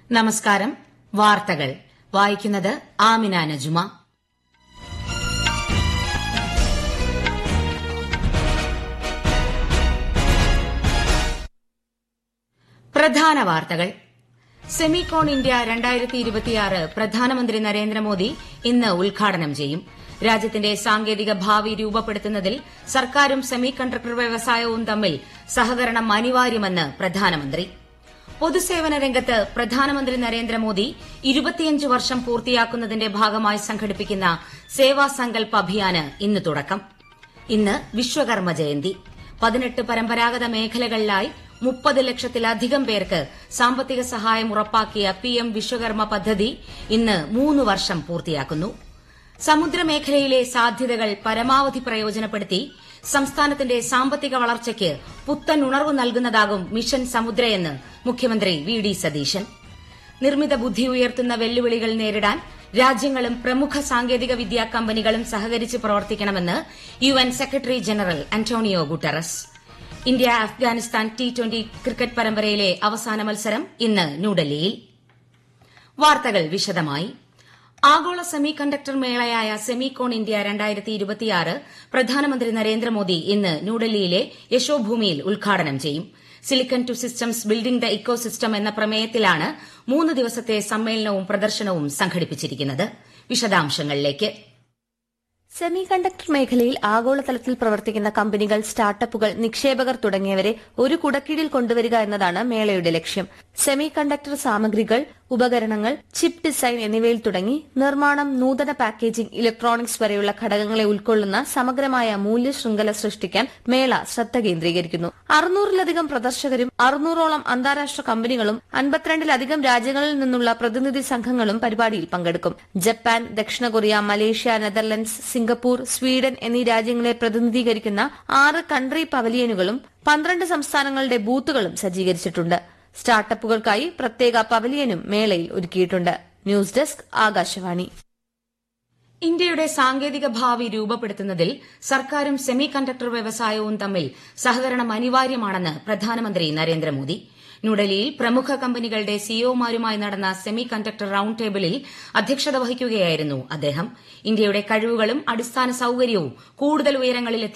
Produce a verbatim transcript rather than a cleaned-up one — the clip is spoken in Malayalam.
നമസ്കാരം. വാർത്തകൾ വായിക്കുന്നത് ആമിന നജുമ. പ്രധാന വാർത്തകൾ. സെമികോൺ ഇന്ത്യ രണ്ടായിരത്തി ഇരുപത്തിയാറ് പ്രധാനമന്ത്രി നരേന്ദ്രമോദി ഇന്ന് ഉദ്ഘാടനം ചെയ്യും. രാജ്യത്തിന്റെ സാങ്കേതിക ഭാവി രൂപപ്പെടുത്തുന്നതിൽ സർക്കാരും സെമി കണ്ടക്ടർ വ്യവസായവും തമ്മിൽ സഹകരണം അനിവാര്യമെന്ന് പ്രധാനമന്ത്രി. പൊതുസേവന രംഗത്ത് പ്രധാനമന്ത്രി നരേന്ദ്രമോദി ഇരുപത്തിയഞ്ച് വർഷം പൂർത്തിയാക്കുന്നതിന്റെ ഭാഗമായി സംഘടിപ്പിക്കുന്ന സേവാ സങ്കൽപ് അഭിയാന് ഇന്ന് തുടക്കം. ഇന്ന് വിശ്വകർമ്മ ജയന്തി. പതിനെട്ട് പരമ്പരാഗത മേഖലകളിലായി മുപ്പത് ലക്ഷത്തിലധികം പേർക്ക് സാമ്പത്തിക സഹായം ഉറപ്പാക്കിയ പിഎം വിശ്വകർമ്മ പദ്ധതി ഇന്ന് മൂന്ന് വർഷം പൂർത്തിയാക്കുന്നു. സമുദ്രമേഖലയിലെ സാധ്യതകൾ പരമാവധി പ്രയോജനപ്പെടുത്തി സംസ്ഥാനത്തിന്റെ സാമ്പത്തിക വളർച്ചയ്ക്ക് പുത്തൻ ഉണർവ് നൽകുന്നതാകും മിഷൻ സമുദ്രയെന്ന് മുഖ്യമന്ത്രി വി ഡി സതീശൻ. നിർമ്മിത ബുദ്ധി ഉയർത്തുന്ന വെല്ലുവിളികൾ നേരിടാൻ രാജ്യങ്ങളും പ്രമുഖ സാങ്കേതിക വിദ്യാ കമ്പനികളും സഹകരിച്ച് പ്രവർത്തിക്കണമെന്ന് U N secretary general Antonio Guterres. India Afghanistan T twenty cricket പരമ്പരയിലെ അവസാന മത്സരം ഇന്ന് ന്യൂഡൽഹിയിൽ. വാർത്തകൾ വിശദമായി. ആഗോള സെമി കണ്ടക്ടർ മേളയായ സെമികോൺ ഇന്ത്യ രണ്ടായിരത്തി ഇരുപത്തിയാറ് പ്രധാനമന്ത്രി നരേന്ദ്രമോദി ഇന്ന് ന്യൂഡൽഹിയിലെ യശോഭൂമിയിൽ ഉദ്ഘാടനം ചെയ്യും. Silicon to systems building the eco system എന്ന പ്രമേയത്തിലാണ് മൂന്ന് ദിവസത്തെ സമ്മേളനവും പ്രദർശനവും സംഘടിപ്പിച്ചിരിക്കുന്നത്. വിശദാംശങ്ങളിലേക്ക്. സെമി കണ്ടക്ടർ മേഖലയിൽ ആഗോളതലത്തിൽ പ്രവർത്തിക്കുന്ന കമ്പനികൾ, സ്റ്റാർട്ടപ്പുകൾ, നിക്ഷേപകർ തുടങ്ങിയവരെ ഒരു കുടക്കീഴിൽ കൊണ്ടുവരിക എന്നതാണ് മേളയുടെ ലക്ഷ്യം. സെമി കണ്ടക്ടർ സാമഗ്രികൾ, ഉപകരണങ്ങൾ, ചിപ്പ് ഡിസൈൻ എന്നിവയിൽ തുടങ്ങി നിർമ്മാണം, നൂതന പാക്കേജിംഗ്, ഇലക്ട്രോണിക്സ് വരെയുള്ള ഘടകങ്ങളെ ഉൾക്കൊള്ളുന്ന സമഗ്രമായ മൂല്യ ശൃംഖല സൃഷ്ടിക്കാൻ മേള ശ്രദ്ധ കേന്ദ്രീകരിക്കുന്നു. അറുന്നൂറിലധികം പ്രദർശകരും അറുന്നൂറോളം അന്താരാഷ്ട്ര കമ്പനികളും അൻപത്തിരണ്ടിലധികം രാജ്യങ്ങളിൽ നിന്നുള്ള പ്രതിനിധി സംഘങ്ങളും പരിപാടിയിൽ പങ്കെടുക്കും. ജപ്പാൻ, ദക്ഷിണ Korea, Malaysia, Netherlands, Singapore, Sweden എന്നീ രാജ്യങ്ങളെ പ്രതിനിധീകരിക്കുന്ന ആറ് കൺട്രി പവലിയനുകളും പന്ത്രണ്ട് സംസ്ഥാനങ്ങളുടെ ബൂത്തുകളും സജ്ജീകരിച്ചിട്ടുണ്ട്. സ്റ്റാർട്ടപ്പുകൾക്കായി പ്രത്യേക പവലിയനും മേളയിൽ ഒരുക്കിയിട്ടുണ്ട്. News desk, Akashvani. ഇന്ത്യയുടെ സാങ്കേതിക ഭാവി രൂപപ്പെടുത്തുന്നതിൽ സർക്കാരും സെമി കണ്ടക്ടർ വ്യവസായവും തമ്മിൽ സഹകരണം അനിവാര്യമാണെന്ന് പ്രധാനമന്ത്രി നരേന്ദ്രമോദി. ന്യൂഡൽഹിയിൽ പ്രമുഖ കമ്പനികളുടെ സിഇഒമാരുമായി നടന്ന സെമി കണ്ടക്ടർ റൌണ്ട് ടേബിളിൽ അധ്യക്ഷത വഹിക്കുകയായിരുന്നു അദ്ദേഹം. ഇന്ത്യയുടെ കഴിവുകളും അടിസ്ഥാന സൌകര്യവും കൂടുതൽ ഉയരങ്ങളിലെത്തി